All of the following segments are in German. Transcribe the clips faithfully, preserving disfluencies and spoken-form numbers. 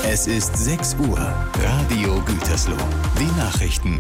Es ist sechs Uhr. Radio Gütersloh. Die Nachrichten.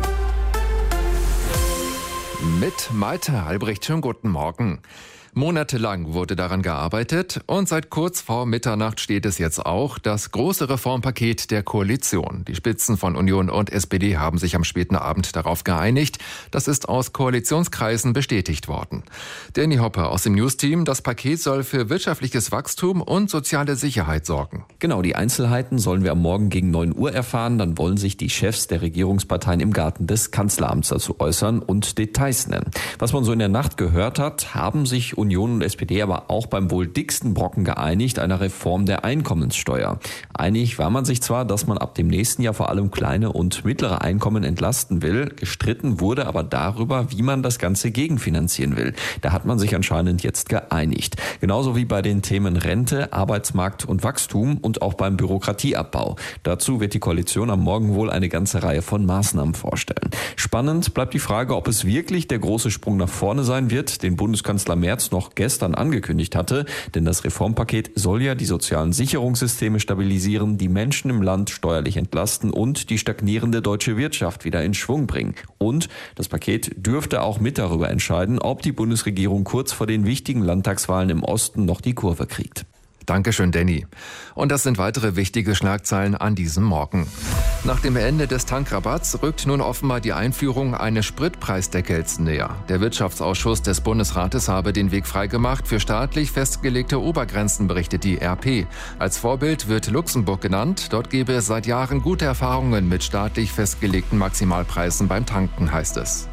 Mit Malte Albrecht. Schönen guten Morgen. Monatelang wurde daran gearbeitet und seit kurz vor Mitternacht steht es jetzt auch, das große Reformpaket der Koalition. Die Spitzen von Union und S P D haben sich am späten Abend darauf geeinigt. Das ist aus Koalitionskreisen bestätigt worden. Danny Hopper aus dem News-Team, das Paket soll für wirtschaftliches Wachstum und soziale Sicherheit sorgen. Genau, die Einzelheiten sollen wir am Morgen gegen neun Uhr erfahren. Dann wollen sich die Chefs der Regierungsparteien im Garten des Kanzleramts dazu äußern und Details nennen. Was man so in der Nacht gehört hat, haben sich Union und S P D aber auch beim wohl dicksten Brocken geeinigt, einer Reform der Einkommenssteuer. Einig war man sich zwar, dass man ab dem nächsten Jahr vor allem kleine und mittlere Einkommen entlasten will, gestritten wurde aber darüber, wie man das Ganze gegenfinanzieren will. Da hat man sich anscheinend jetzt geeinigt. Genauso wie bei den Themen Rente, Arbeitsmarkt und Wachstum und auch beim Bürokratieabbau. Dazu wird die Koalition am Morgen wohl eine ganze Reihe von Maßnahmen vorstellen. Spannend bleibt die Frage, ob es wirklich der große Sprung nach vorne sein wird, den Bundeskanzler Merz noch gestern angekündigt hatte, denn das Reformpaket soll ja die sozialen Sicherungssysteme stabilisieren, die Menschen im Land steuerlich entlasten und die stagnierende deutsche Wirtschaft wieder in Schwung bringen. Und das Paket dürfte auch mit darüber entscheiden, ob die Bundesregierung kurz vor den wichtigen Landtagswahlen im Osten noch die Kurve kriegt. Dankeschön, Danny. Und das sind weitere wichtige Schlagzeilen an diesem Morgen. Nach dem Ende des Tankrabatts rückt nun offenbar die Einführung eines Spritpreisdeckels näher. Der Wirtschaftsausschuss des Bundesrates habe den Weg freigemacht für staatlich festgelegte Obergrenzen, berichtet die R P. Als Vorbild wird Luxemburg genannt. Dort gebe es seit Jahren gute Erfahrungen mit staatlich festgelegten Maximalpreisen beim Tanken, heißt es.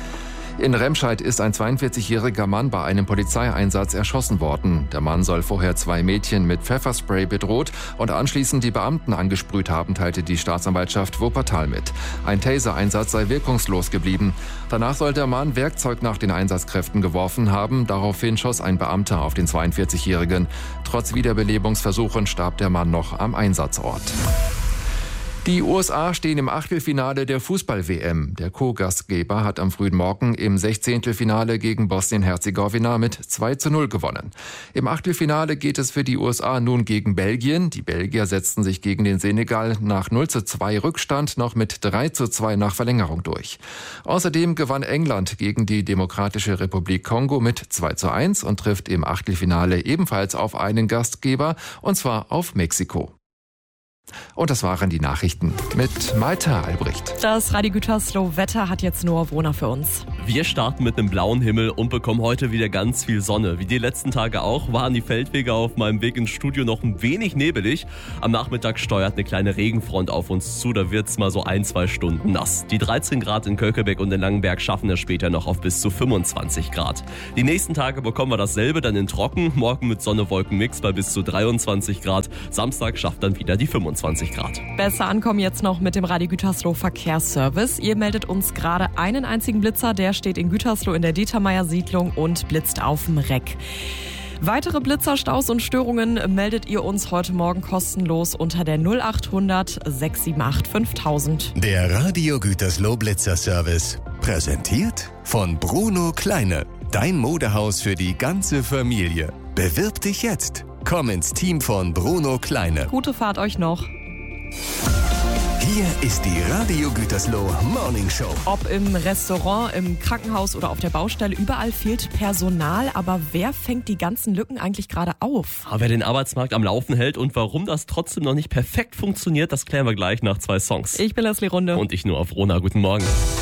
In Remscheid ist ein zweiundvierzigjähriger Mann bei einem Polizeieinsatz erschossen worden. Der Mann soll vorher zwei Mädchen mit Pfefferspray bedroht und anschließend die Beamten angesprüht haben, teilte die Staatsanwaltschaft Wuppertal mit. Ein Taser-Einsatz sei wirkungslos geblieben. Danach soll der Mann Werkzeug nach den Einsatzkräften geworfen haben. Daraufhin schoss ein Beamter auf den zweiundvierzigjährigen. Trotz Wiederbelebungsversuchen starb der Mann noch am Einsatzort. Die U S A stehen im Achtelfinale der Fußball-W M. Der Co-Gastgeber hat am frühen Morgen im Sechzehntelfinale gegen Bosnien-Herzegowina mit zwei zu null gewonnen. Im Achtelfinale geht es für die U S A nun gegen Belgien. Die Belgier setzten sich gegen den Senegal nach null zu zwei Rückstand noch mit drei zu zwei nach Verlängerung durch. Außerdem gewann England gegen die Demokratische Republik Kongo mit zwei zu eins und trifft im Achtelfinale ebenfalls auf einen Gastgeber, und zwar auf Mexiko. Und das waren die Nachrichten mit Malte Albrecht. Das Radio Gütersloh Wetter hat jetzt Noah Brunner für uns. Wir starten mit einem blauen Himmel und bekommen heute wieder ganz viel Sonne. Wie die letzten Tage auch, waren die Feldwege auf meinem Weg ins Studio noch ein wenig nebelig. Am Nachmittag steuert eine kleine Regenfront auf uns zu, da wird's mal so ein, zwei Stunden nass. Die dreizehn Grad in Köckelbeck und in Langenberg schaffen es später noch auf bis zu fünfundzwanzig Grad. Die nächsten Tage bekommen wir dasselbe, dann in trocken, morgen mit Sonne-Wolken-Mix bei bis zu dreiundzwanzig Grad. Samstag schafft dann wieder die fünfundzwanzig Grad. Besser ankommen jetzt noch mit dem Radio Gütersloh Verkehrsservice. Ihr meldet uns gerade einen einzigen Blitzer, der steht in Gütersloh in der Dietermeier Siedlung und blitzt auf dem Reck. Weitere Blitzer, Staus und Störungen meldet ihr uns heute Morgen kostenlos unter der null achthundert sechs sieben acht fünftausend. Der Radio Gütersloh Blitzerservice. Präsentiert von Bruno Kleine. Dein Modehaus für die ganze Familie. Bewirb dich jetzt. Komm ins Team von Bruno Kleine. Gute Fahrt euch noch. Hier ist die Radio Gütersloh Morning Show. Ob im Restaurant, im Krankenhaus oder auf der Baustelle, überall fehlt Personal. Aber wer fängt die ganzen Lücken eigentlich gerade auf? Aber wer den Arbeitsmarkt am Laufen hält und warum das trotzdem noch nicht perfekt funktioniert, das klären wir gleich nach zwei Songs. Ich bin Leslie Runde. Und ich nur auf Rona. Guten Morgen.